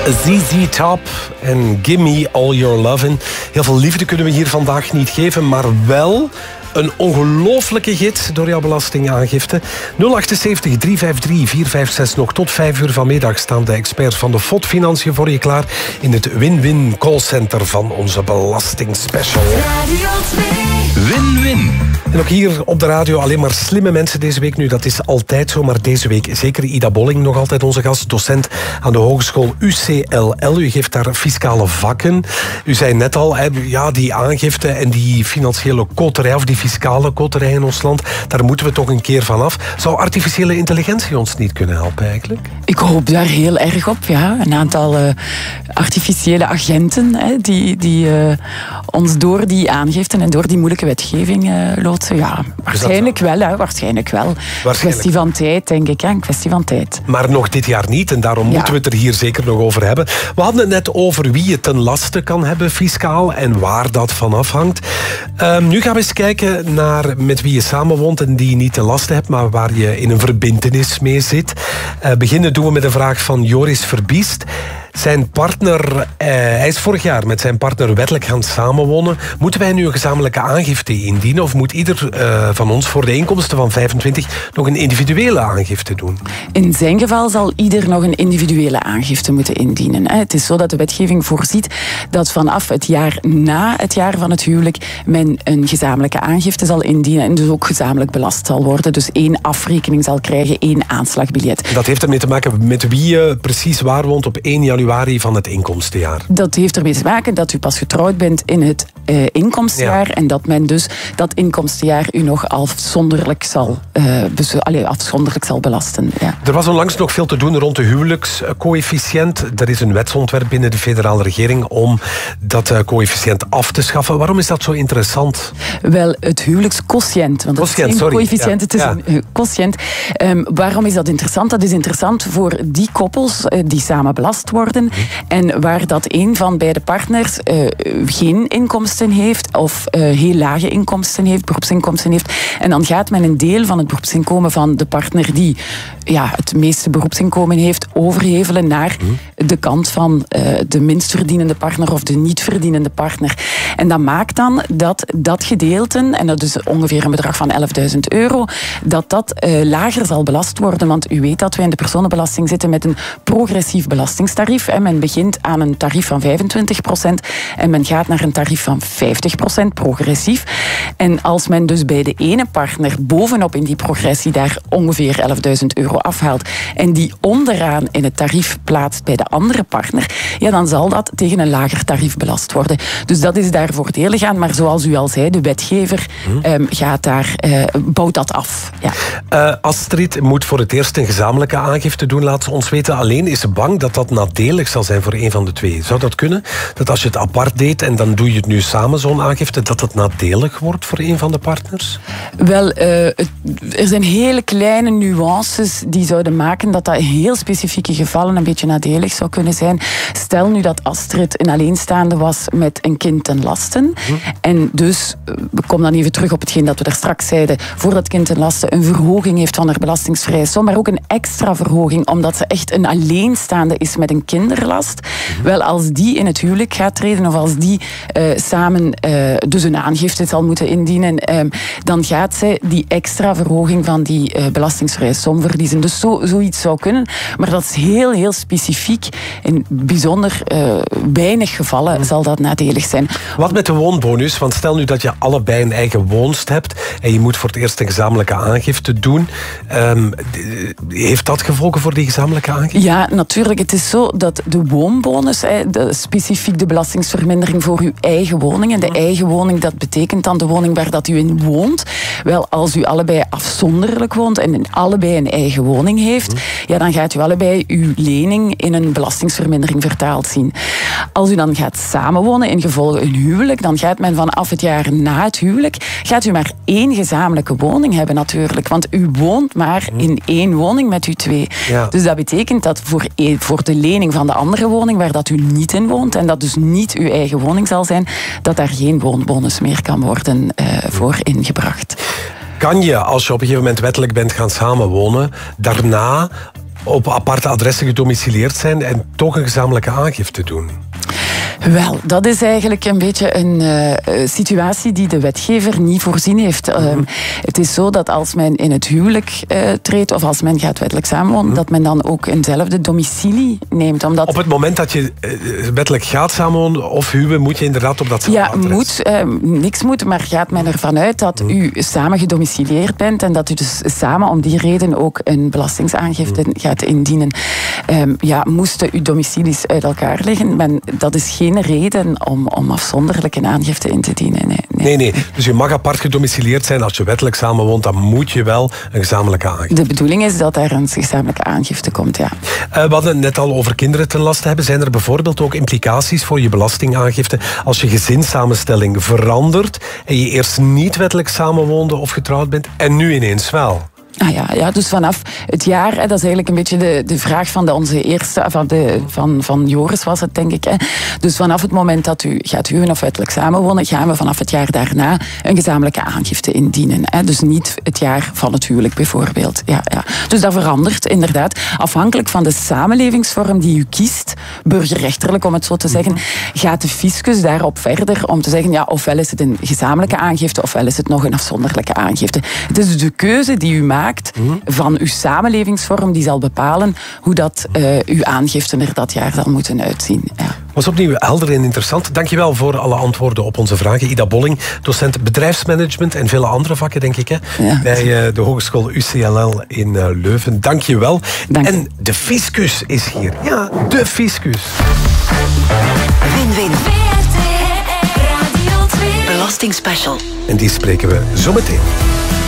ZZ Top en Gimme All Your Lovin'. Heel veel liefde kunnen we hier vandaag niet geven, maar wel een ongelofelijke gids door jouw belastingaangifte. 078 353 456. Nog tot 5 uur vanmiddag staan de experts van de FOD Financiën voor je klaar in het Win-Win callcenter van onze belastingspecial. Radio 2. Win-win. En ook hier op de radio alleen maar slimme mensen deze week. Nu, dat is altijd zo, maar deze week zeker Ida Bolling, nog altijd onze gast, docent aan de hogeschool UCLL. U geeft daar fiscale vakken. U zei net al, ja, die aangifte en die financiële koterij, of die fiscale koterij in ons land, daar moeten we toch een keer vanaf. Zou artificiële intelligentie ons niet kunnen helpen eigenlijk? Ik hoop daar heel erg op, ja. Een aantal artificiële agenten die ons door die aangiften en door die moeilijke wetgeving loodsen. Ja, waarschijnlijk wel, hè. Waarschijnlijk wel. Een kwestie van tijd, denk ik. Hè. Een kwestie van tijd. Maar nog dit jaar niet en daarom moeten we het er hier zeker nog over hebben. We hadden het net over wie het ten laste kan hebben fiscaal en waar dat van afhangt. Nu gaan we eens kijken naar met wie je samenwoont en die je niet ten laste hebt, maar waar je in een verbintenis mee zit. Beginnen doen we met een vraag van Joris Verbiest. Zijn partner, hij is vorig jaar met zijn partner wettelijk gaan samenwonen. Moeten wij nu een gezamenlijke aangifte indienen of moet ieder van ons voor de inkomsten van 25 nog een individuele aangifte doen? In zijn geval zal ieder nog een individuele aangifte moeten indienen. Het is zo dat de wetgeving voorziet dat vanaf het jaar na het jaar van het huwelijk men een gezamenlijke aangifte zal indienen en dus ook gezamenlijk belast zal worden. Dus 1 afrekening zal krijgen, 1 aanslagbiljet. Dat heeft ermee te maken met wie je precies waar woont op 1 januari van het inkomstenjaar. Dat heeft ermee te maken dat u pas getrouwd bent in het inkomstenjaar en dat men dus dat inkomstenjaar u nog afzonderlijk zal belasten. Ja. Er was onlangs nog veel te doen rond de huwelijkscoëfficiënt. Er is een wetsontwerp binnen de federale regering om dat coëfficiënt af te schaffen. Waarom is dat zo interessant? Wel, het huwelijksquotient, want dat is geen coëfficiënt, het is een quotient. Waarom is dat interessant? Dat is interessant voor die koppels die samen belast worden en waar dat een van beide partners geen inkomsten heeft of heel lage inkomsten heeft, beroepsinkomsten heeft. En dan gaat men een deel van het beroepsinkomen van de partner die het meeste beroepsinkomen heeft overhevelen naar de kant van de minst verdienende partner of de niet verdienende partner. En dat maakt dan dat gedeelte, en dat is ongeveer een bedrag van €11.000, dat lager zal belast worden. Want u weet dat wij in de personenbelasting zitten met een progressief belastingstarief. En men begint aan een tarief van 25% en men gaat naar een tarief van 50% progressief. En als men dus bij de ene partner bovenop in die progressie daar ongeveer €11.000 afhaalt en die onderaan in het tarief plaatst bij de andere partner, dan zal dat tegen een lager tarief belast worden. Dus dat is daar voordelig aan. Maar zoals u al zei, de wetgever bouwt dat af. Ja. Astrid moet voor het eerst een gezamenlijke aangifte doen, laat ze ons weten. Alleen is ze bang dat dat nadelig zal zijn voor een van de twee. Zou dat kunnen? Dat als je het apart deed en dan doe je het nu samen, zo'n aangifte, dat het nadelig wordt voor een van de partners? Wel, er zijn hele kleine nuances die zouden maken dat in heel specifieke gevallen een beetje nadelig zou kunnen zijn. Stel nu dat Astrid een alleenstaande was met een kind ten laste. En dus, we komen dan even terug op hetgeen dat we daar straks zeiden, voor dat kind ten laste een verhoging heeft van haar belastingsvrije som, maar ook een extra verhoging, omdat ze echt een alleenstaande is met een kinderlast. Wel, als die in het huwelijk gaat treden, of als die samen dus een aangifte zal moeten indienen, dan gaat zij die extra verhoging van die belastingsvrije som verliezen. Dus zoiets zou kunnen, maar dat is heel, heel specifiek. In bijzonder weinig gevallen zal dat nadelig zijn. Wat met de woonbonus? Want stel nu dat je allebei een eigen woonst hebt en je moet voor het eerst een gezamenlijke aangifte doen. Heeft dat gevolgen voor die gezamenlijke aangifte? Ja, natuurlijk. Het is zo dat de woonbonus, specifiek de belastingsvermindering voor uw eigen woning. En de eigen woning, dat betekent dan de woning waar dat u in woont. Wel, als u allebei afzonderlijk woont en allebei een eigen woning heeft, dan gaat u allebei uw lening in een belastingsvermindering vertaald zien. Als u dan gaat samenwonen in gevolge een huwelijk, dan gaat men vanaf het jaar na het huwelijk, gaat u maar 1 gezamenlijke woning hebben natuurlijk. Want u woont maar in 1 woning met u 2. Ja. Dus dat betekent dat voor de lening van de andere woning, waar dat u niet in woont, en dat dus niet uw eigen woning zal zijn, dat daar geen woonbonus meer kan worden voor ingebracht. Kan je, als je op een gegeven moment wettelijk bent gaan samenwonen, daarna op aparte adressen gedomicileerd zijn en toch een gezamenlijke aangifte doen? Wel, dat is eigenlijk een beetje een situatie die de wetgever niet voorzien heeft. Het is zo dat als men in het huwelijk treedt of als men gaat wettelijk samenwonen, dat men dan ook eenzelfde domicilie neemt. Omdat... Op het moment dat je wettelijk gaat samenwonen of huwen, moet je inderdaad op datzelfde adres? Ja, niks moet, maar gaat men ervan uit dat u samen gedomicileerd bent en dat u dus samen om die reden ook een belastingaangifte gaat indienen. Moesten uw domicilies uit elkaar liggen, dat is geen reden om afzonderlijk een aangifte in te dienen. Nee. Dus je mag apart gedomicileerd zijn. Als je wettelijk samenwoont, dan moet je wel een gezamenlijke aangifte. De bedoeling is dat er een gezamenlijke aangifte komt, ja. We hadden het net al over kinderen ten laste hebben. Zijn er bijvoorbeeld ook implicaties voor je belastingaangifte als je gezinssamenstelling verandert en je eerst niet wettelijk samenwoonde of getrouwd bent en nu ineens wel? Ja, dus vanaf het jaar, dat is eigenlijk een beetje de vraag van onze eerste, van Joris was het, denk ik. Dus vanaf het moment dat u gaat huwen of wettelijk samenwonen, gaan we vanaf het jaar daarna een gezamenlijke aangifte indienen. Dus niet het jaar van het huwelijk bijvoorbeeld. Ja. Dus dat verandert inderdaad. Afhankelijk van de samenlevingsvorm die u kiest, burgerrechterlijk om het zo te zeggen, gaat de fiscus daarop verder om te zeggen, ofwel is het een gezamenlijke aangifte, ofwel is het nog een afzonderlijke aangifte. Het is de keuze die u maakt van uw samenlevingsvorm die zal bepalen hoe dat uw aangifte er dat jaar zal moeten uitzien. Ja. Was opnieuw helder en interessant. Dankjewel voor alle antwoorden op onze vragen. Ida Bolling, docent bedrijfsmanagement en vele andere vakken, denk ik, bij de Hogeschool UCLL in Leuven. Dankjewel. En de fiscus is hier. Ja, de fiscus. Win-win. Belastingspecial. En die spreken we zo meteen.